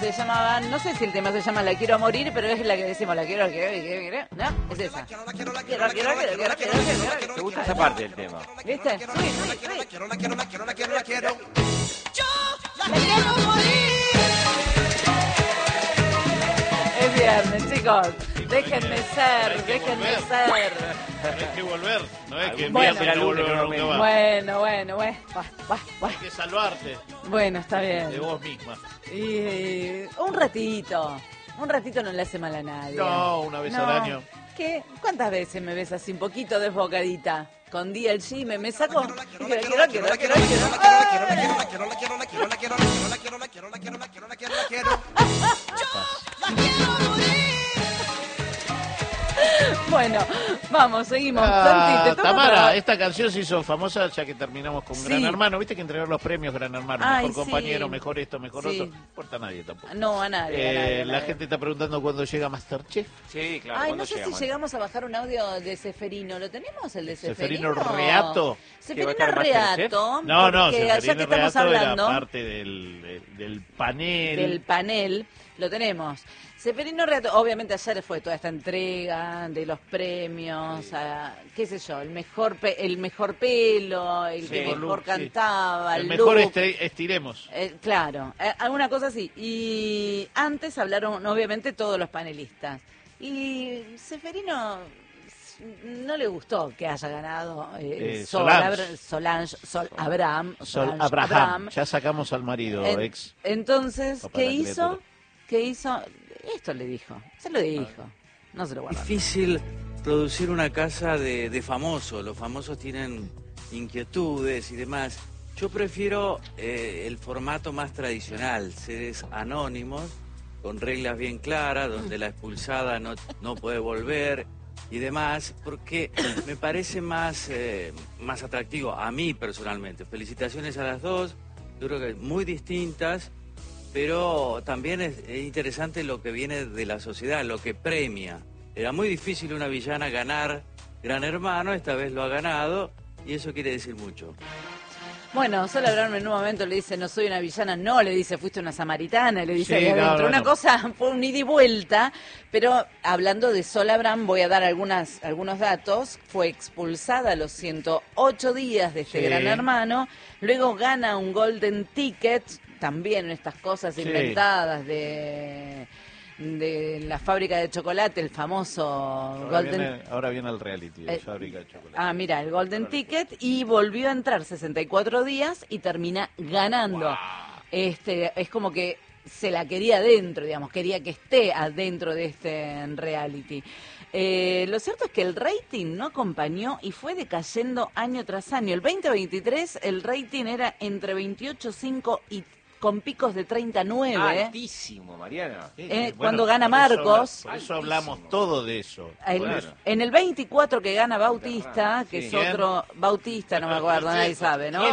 se llamaba, no sé si el tema se llama La quiero a morir, pero es la que decimos, la quiero, ¿no? Es esa. ¿Te gusta esa parte del tema? ¿Viste? Sí. La quiero. La quiero morir. Es viernes, chicos. Déjenme ser. No hay que volver, no es que Bueno. envías la volver nunca más. Bueno. Hay que salvarte Bueno, está de bien. vos misma. Y un ratito no le hace mal a nadie. No, una vez al año. ¿Qué? ¿Cuántas veces me ves así un poquito desbocadita? Con DLG me saco. Quiero. Bueno, vamos, seguimos. Santi, te toca Tamara, para- esta canción se hizo famosa ya que terminamos con Sí. Gran Hermano. Viste que entregar los premios Gran Hermano, Ay, mejor compañero, sí. mejor esto, mejor Sí. otro. No importa a nadie tampoco. No, a nadie. La gente está preguntando cuándo llega Masterchef. Sí, claro. Ay, ¿cuándo no sé llegamos? si llegamos a bajar un audio de Seferino. ¿Lo tenemos, el de Seferino? Seferino Reato. Seferino ¿Que va a estar Masterchef? Reato. No, porque ya que Seferino estamos Reato era hablando parte del panel. del panel, lo tenemos. Seferino Reato, obviamente ayer fue toda esta entrega de los premios, qué sé yo, el mejor pelo, el que Mejor mejor look, cantaba, El el mejor look. estiremos. Claro, alguna cosa así. Y antes hablaron, obviamente, todos los panelistas. Y Seferino no le gustó que haya ganado Solange. Abraham. Sol Abraham. Ya sacamos al marido, ex. Entonces, Papá ¿qué de la hizo? criatura. ¿Qué hizo? Esto le dijo. Se lo dijo. No se lo guardó. Difícil producir una casa de famosos. Los famosos tienen inquietudes y demás. Yo prefiero el formato más tradicional, seres anónimos, con reglas bien claras, donde la expulsada no puede volver y demás, porque me parece más atractivo a mí personalmente. Felicitaciones a las dos, yo creo que muy distintas, pero también es interesante lo que viene de la sociedad, lo que premia. Era muy difícil una villana ganar Gran Hermano, esta vez lo ha ganado y eso quiere decir mucho. Bueno, Sol Abraham en un momento le dice, no soy una villana, no, le dice, fuiste una samaritana, le dice Sí, ahí adentro. no. Una cosa fue un ida y vuelta, pero hablando de Sol Abraham, voy a dar algunos datos. Fue expulsada a los 108 días de este Sí. Gran Hermano, luego gana un Golden Ticket, también estas cosas Sí. inventadas de la fábrica de chocolate, el famoso Ahora viene el reality de fábrica de chocolate. Mira, el Golden Ticket, y volvió a entrar 64 días y termina ganando. Wow. Es como que se la quería adentro, digamos, quería que esté adentro de este reality. Lo cierto es que el rating no acompañó y fue decayendo año tras año. El 2023 el rating era entre 28,5 y con picos de 39. Altísimo, Mariana. Cuando gana por eso Marcos. por eso hablamos todo de eso. En el 24 que gana Bautista, que Sí. es otro Bautista, no me acuerdo, nadie sabe, ¿no?